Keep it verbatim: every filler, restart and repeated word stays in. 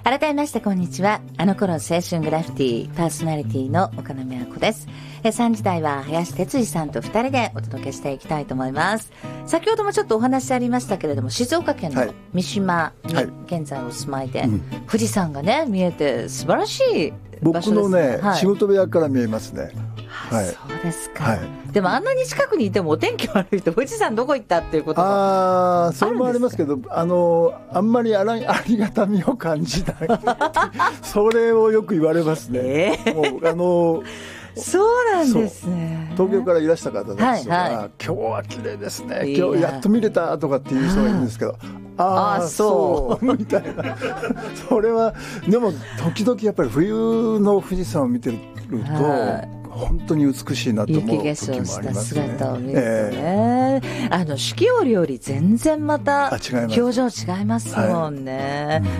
改めましてこんにちは。あの頃青春グラフィティパーソナリティの岡野美和子です。えさんじ台は林哲司さんとふたりでお届けしていきたいと思います。先ほどもちょっとお話ありましたけれども、静岡県の三島に現在お住まいで、はいはい、うん、富士山がね見えて素晴らしい場所ですね。 僕のね、はい、仕事部屋から見えますね。 はい、そうですか、はい、でもあんなに近くにいてもお天気悪いと富士山どこ行ったっていうことがあるんですか？あ、 それもありますけど、あのあんまりあらありがたみを感じないそれをよく言われますね、えー、もうあのそうなんですね。 東京からいらした方たちとか、はいはい、今日は綺麗ですね、今日やっと見れたとかっていう人がいるんですけど、ああそうみたいなそれはでも時々やっぱり冬の富士山を見てると本当に美しいなと思う時もありますね。雪化粧した姿を見るとね、えー、あの四季折より全然また表情違いますもんね、はい、うん